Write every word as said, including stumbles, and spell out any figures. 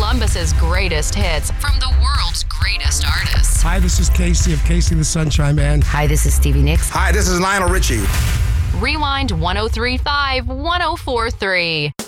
Columbus's greatest hits from the world's greatest artists. Hi, this is Casey of Casey the Sunshine Band. Hi, this is Stevie Nicks. Hi, this is Lionel Richie. Rewind one oh three point five, one oh four point three.